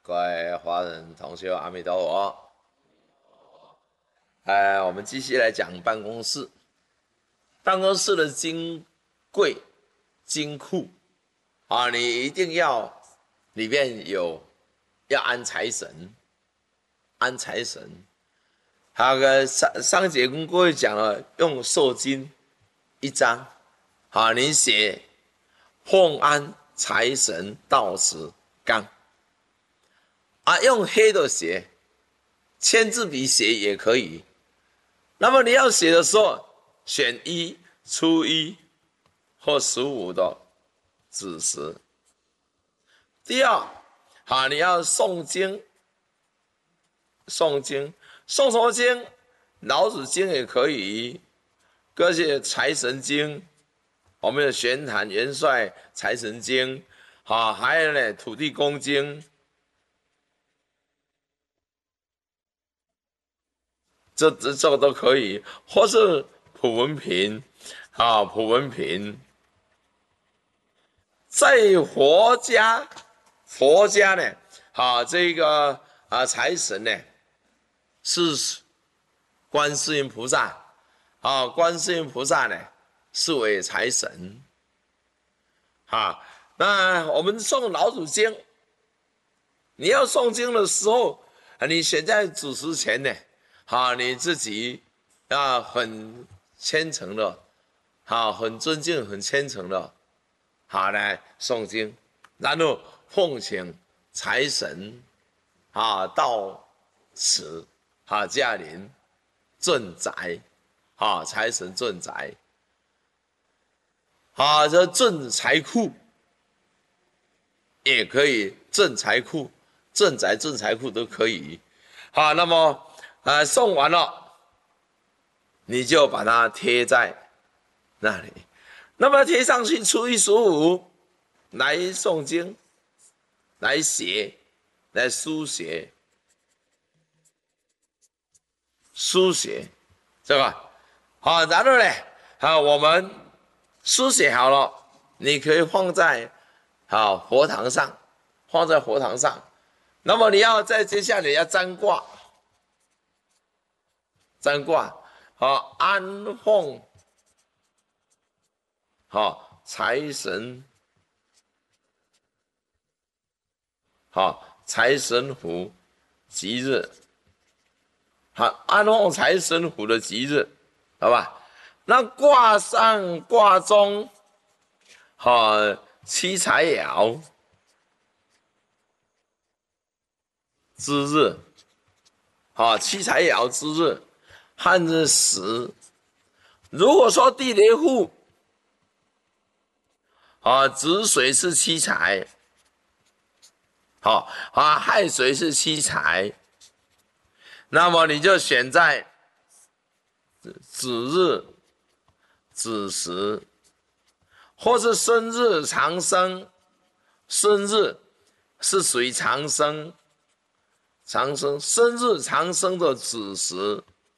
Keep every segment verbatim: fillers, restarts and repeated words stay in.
各位华人同学，阿弥陀佛。哎，我们继续来讲办公室。办公室的金柜、金库啊，你一定要里面有要安财神，安财神。还有个上上节跟各位讲了，用寿金一张，好，你写奉安财神到此纲啊，用黑的写，签字笔写也可以。那么你要写的时候，选一、初一或十五的子时。第二，好，你要诵经，诵经，诵什么经？老子经也可以，各些财神经，我们的玄坛元帅财神经，好，还有呢土地公经。这这这个都可以，或是普文瓶，啊，普文瓶，在佛家，佛家呢，啊，这个啊财神呢是观世音菩萨，啊，观世音菩萨呢是为财神，啊，那我们诵老子经，你要诵经的时候，你选在子时前呢。好，你自己要很虔诚的，好，很尊敬、很虔诚的，好来诵经，然后奉请财神，啊到此，啊驾临镇宅，啊财神镇宅，啊这镇财库也可以，镇财库、镇宅、镇财库都可以，好，那么。啊，送完了，你就把它贴在那里。那么贴上去，初一十五来诵经，来写，来书写，书写，是吧？好，然后呢，啊，我们书写好了，你可以放在好佛堂上，放在佛堂上。那么你要在接下来要占卦。占卦，好安奉，好财神，好财神符吉日，好安奉财神符的吉日，好吧？那卦上卦中，好七财爻之日，好七财爻之日。汉日时，如果说地雷户啊，子水是七财，好啊，亥水是七财，那么你就选在子日、子时，或是生日长生，生日是属于长生，长生生日长生的子时。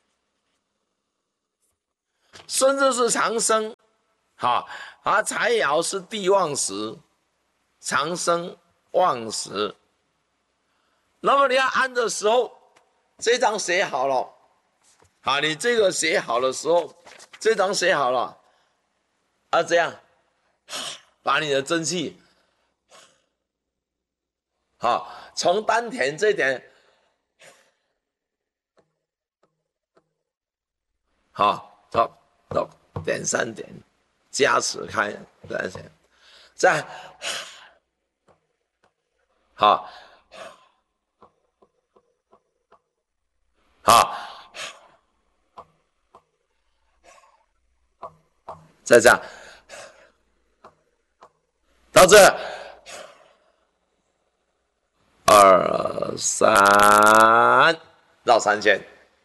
生日是长生，好，而财爻是地旺时，长生旺时。那么你要安的时候，这张写好了，好，你这个写好的时候，这张写好了，啊，这样，把你的真气，好，从丹田这点，好，走。到点三点，加持开三点，再好，好，再这样，到这二三绕三圈，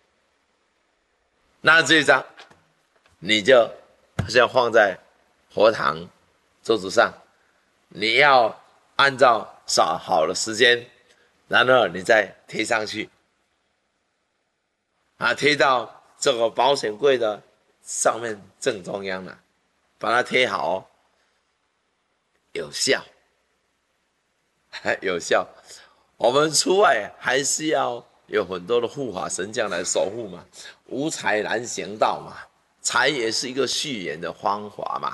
那这一张。你就先放在佛堂桌子上，你要按照找好的时间，然后你再贴上去，啊，贴到这个保险柜的上面正中央了，把它贴好，有效，有效。 我们出外还是要有很多的护法神将来守护嘛，无财难行道嘛，财也是一个续缘的方法嘛。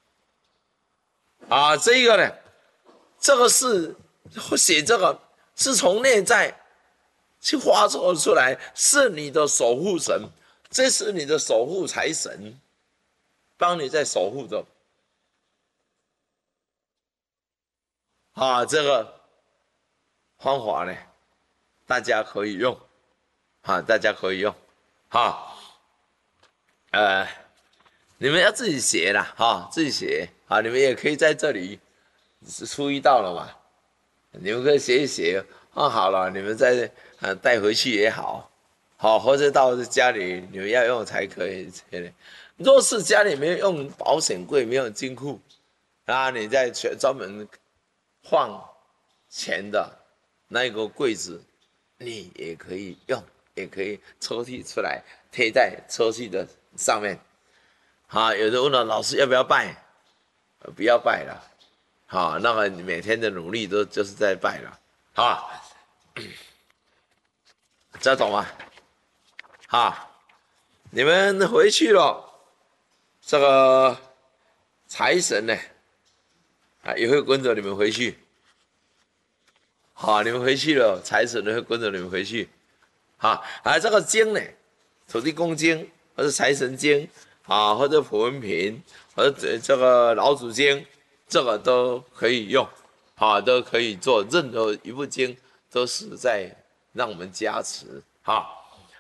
啊，这个呢，这个是写这个是从内在去发作出来，是你的守护神，这是你的守护财神，帮你在守护着。啊，这个方法呢，大家可以用，啊，大家可以用，哈，呃，你们要自己写啦，哈，自己写，啊，你们也可以在这里，初一到了嘛，你们可以写一写，啊，好了，你们再呃带回去也好，好，或者到家里你们要用才可以。若是家里没有用保险柜，没有金库，啊，你在专门放钱的那个柜子，你也可以用，也可以抽屉出来贴在抽屉的上面。啊，有人问了，老师要不要拜？不要拜了。好，那么你每天的努力都就是在拜了。好，这懂吗？好，你们回去了，这个财神呢，啊，也会跟着你们回去。好，你们回去了，财神呢会跟着你们回去。好，啊，这个经呢，土地公经或者财神经啊，或者普文品，或者这个老祖经，这个都可以用，啊，都可以做。任何一部经都是在让我们加持。好。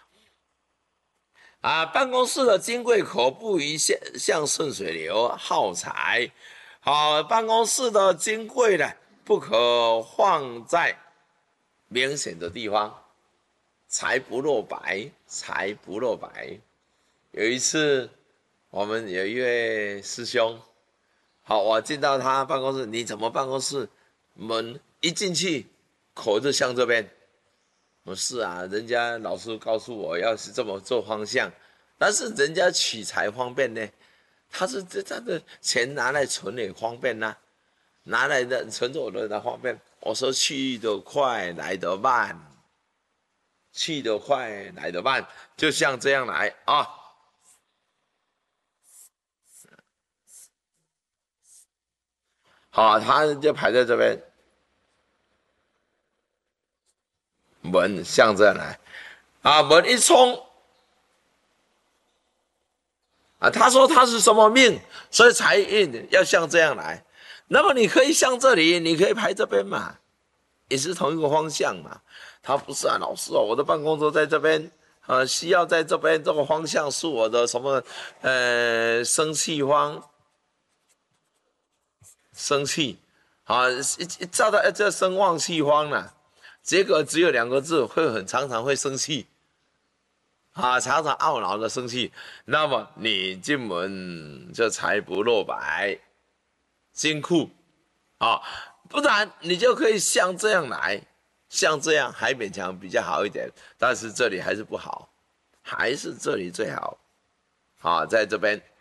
啊，办公室的金柜口不宜向向顺水流，耗财。好，办公室的金柜呢，不可放在明显的地方，财不露白，财不露白。有一次，我们有一位师兄，好，我进到他办公室，你怎么办公室门一进去，口就向这边。不是啊，人家老师告诉我要是这么做方向，但是人家取财方便呢，他是这他的钱拿来存也方便呐、啊，拿来的存着我的方便。我说去得快来得慢，去得快来得慢，就像这样来啊。好，他就排在这边。门向这样来，啊，门一冲，啊，他说他是什么命，所以财运要像这样来。那么你可以向这里，你可以排这边嘛，也是同一个方向嘛。他不是啊，老师哦，我的办公桌在这边，呃，需要在这边这个方向是我的什么，呃，生气方，生气，啊，一一照到这生旺气方了。结果只有两个字，会很常常会生气，啊，常常懊恼的生气。那么你进门就财不露白，金库，啊，不然你就可以像这样来，像这样还勉强比较好一点，但是这里还是不好，还是这里最好，啊，在这边